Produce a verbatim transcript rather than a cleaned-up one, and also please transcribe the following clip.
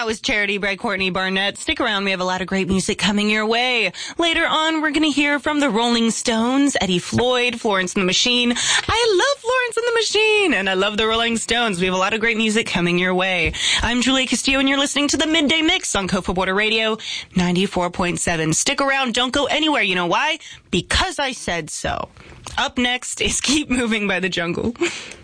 That was Charity by Courtney Barnett. Stick around. We have a lot of great music coming your way. Later on, we're going to hear from the Rolling Stones, Eddie Floyd, Florence and the Machine. I love Florence and the Machine, and I love the Rolling Stones. We have a lot of great music coming your way. I'm Julia Castillo, and you're listening to the Midday Mix on Copa Border Radio ninety-four point seven. Stick around. Don't go anywhere. You know why? Because I said so. Up next is Keep Moving by The Jungle.